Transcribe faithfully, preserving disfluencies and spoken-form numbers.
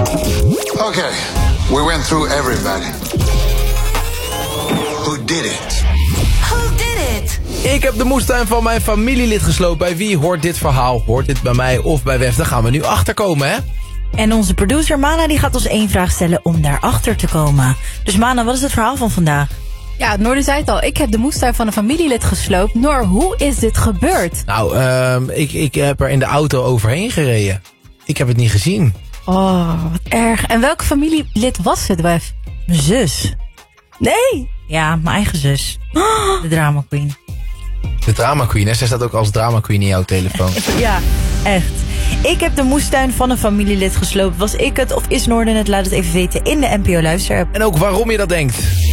Okay, we went through everybody. Who did it? Who did it? Ik heb de moestuin van mijn familielid gesloopt. Bij wie hoort dit verhaal? Hoort dit bij mij of bij Wef? Daar gaan we nu achterkomen, hè? En onze producer Mana die gaat ons één vraag stellen om daarachter te komen. Dus Mana, wat is het verhaal van vandaag? Ja, Noor zei het al. Ik heb de moestuin van een familielid gesloopt. Noor, hoe is dit gebeurd? Nou, uh, ik, ik heb er in de auto overheen gereden. Ik heb het niet gezien. Oh, wat erg. En welk familielid was het, Wef? Mijn zus. Nee! Ja, mijn eigen zus. De drama queen. De drama queen, hè? Zij staat ook als drama queen in jouw telefoon. Ja, echt. Ik heb de moestuin van een familielid gesloopt. Was ik het of is Noorden het? Laat het even weten in de N P O Luister-app. En ook waarom je dat denkt.